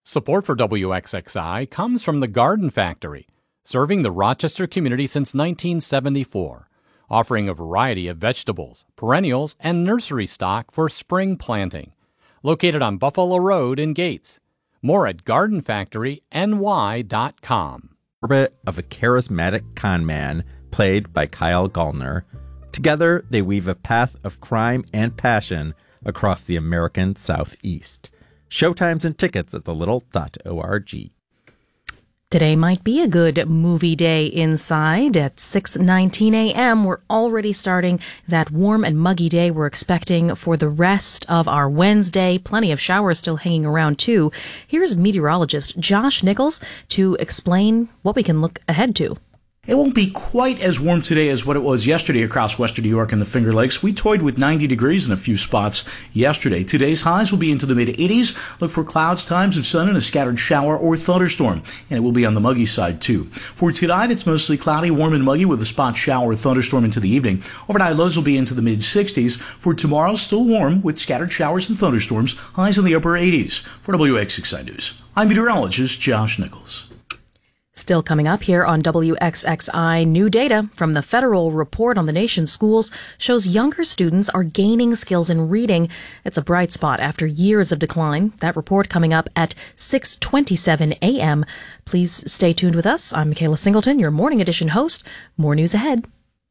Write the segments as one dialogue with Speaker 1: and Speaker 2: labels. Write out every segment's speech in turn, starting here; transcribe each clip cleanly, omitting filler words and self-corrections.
Speaker 1: Support for WXXI comes from the Garden Factory, serving the Rochester community since 1974, offering a variety of vegetables, perennials, and nursery stock for spring planting. Located on Buffalo Road in Gates. More at gardenfactoryny.com.
Speaker 2: Orbit of a charismatic con man played by Kyle Gallner. Together, they weave a path of crime and passion across the American Southeast. Showtimes and tickets at thelittle.org.
Speaker 3: Today might be a good movie day inside. At 6:19 a.m., we're already starting that warm and muggy day we're expecting for the rest of our Wednesday. Plenty of showers still hanging around, too. Here's meteorologist Josh Nichols to explain what we can look ahead to.
Speaker 4: It won't be quite as warm today as what it was yesterday across western New York and the Finger Lakes. We toyed with 90 degrees in a few spots yesterday. Today's highs will be into the mid-80s. Look for clouds, times of sun, and a scattered shower or thunderstorm. And it will be on the muggy side, too. For tonight, it's mostly cloudy, warm, and muggy with a spot shower or thunderstorm into the evening. Overnight lows will be into the mid-60s. For tomorrow, still warm with scattered showers and thunderstorms. Highs in the upper 80s. For WXXI News, I'm meteorologist Josh Nichols.
Speaker 3: Still coming up here on WXXI, new data from the Federal Report on the Nation's Schools shows younger students are gaining skills in reading. It's a bright spot after years of decline. That report coming up at 6:27 a.m. Please stay tuned with us. I'm Michaela Singleton, your Morning Edition host. More news ahead.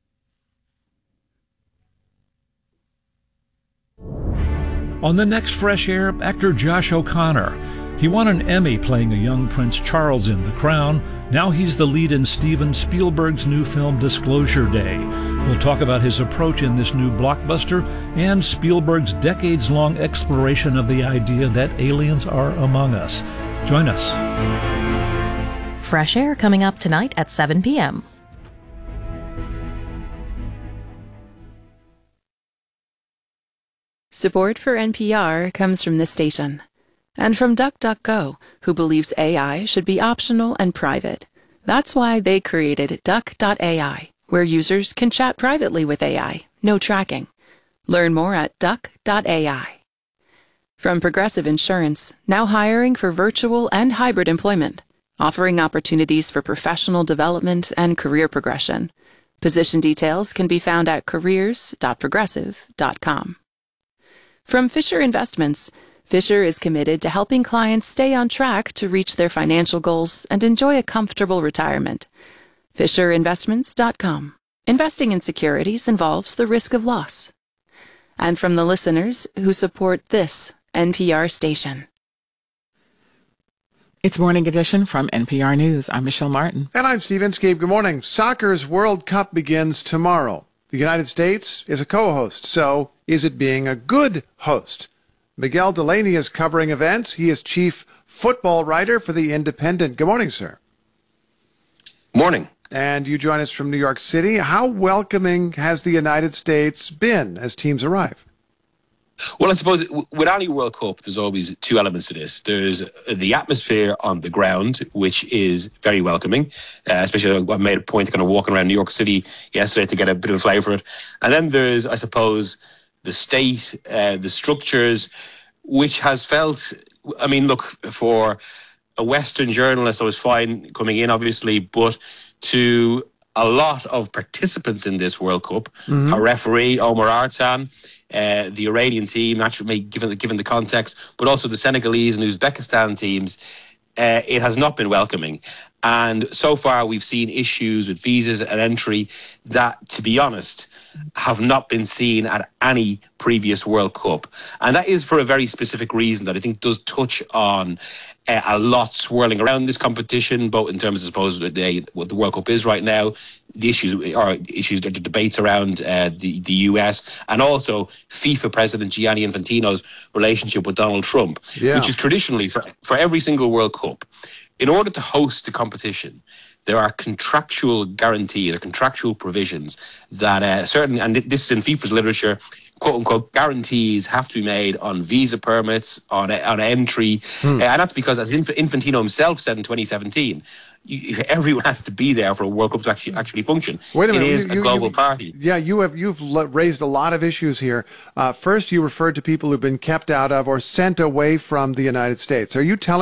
Speaker 5: On the next Fresh Air, actor Josh O'Connor. He won an Emmy playing a young Prince Charles in The Crown. Now he's the lead in Steven Spielberg's new film Disclosure Day. We'll talk about his approach in this new blockbuster and Spielberg's decades-long exploration of the idea that aliens are among us. Join us.
Speaker 3: Fresh Air coming up tonight at 7 p.m.
Speaker 6: Support for NPR comes from this station. And from DuckDuckGo, who believes AI should be optional and private. That's why they created Duck.ai, where users can chat privately with AI, no tracking. Learn more at Duck.ai. From Progressive Insurance, now hiring for virtual and hybrid employment, offering opportunities for professional development and career progression. Position details can be found at careers.progressive.com. From Fisher Investments, Fisher is committed to helping clients stay on track to reach their financial goals and enjoy a comfortable retirement. FisherInvestments.com. Investing in securities involves the risk of loss. And from the listeners who support this NPR station.
Speaker 7: It's Morning Edition from NPR News. I'm Michelle Martin.
Speaker 8: And I'm Steve Inskeep. Good morning. Soccer's World Cup begins tomorrow. The United States is a co-host, so is it being a good host? Miguel Delaney is covering events. He is chief football writer for The Independent. Good morning, sir.
Speaker 9: Morning.
Speaker 8: And you join us from New York City. How welcoming has the United States been as teams arrive?
Speaker 9: Well, I suppose with any World Cup, there's always two elements to this. There's the atmosphere on the ground, which is very welcoming, especially I made a point of kind of walking around New York City yesterday to get a bit of a flavour for it. And then there's, I suppose, the state, the structures, which has felt, I mean, look, for a Western journalist, I was fine coming in, obviously, but to a lot of participants in this World Cup, a referee, Omar Artan, the Iranian team, naturally, given the context, but also the Senegalese and Uzbekistan teams, it has not been welcoming. And so far, we've seen issues with visas and entry that, to be honest, have not been seen at any previous World Cup. And that is for a very specific reason that I think does touch on a lot swirling around this competition, both in terms of, I suppose, what the World Cup is right now, the debates around the US, and also FIFA President Gianni Infantino's relationship with Donald Trump, which is traditionally, for every single World Cup, in order to host the competition, there are contractual guarantees or contractual provisions that certain, and this is in FIFA's literature, quote unquote, guarantees have to be made on visa permits, on entry. And that's because, as Infantino himself said in 2017, everyone has to be there for a World Cup to actually function.
Speaker 8: Wait a minute.
Speaker 9: It is a global party.
Speaker 8: Yeah, you've raised a lot of issues here. First, you referred to people who've been kept out of or sent away from the United States. Are you telling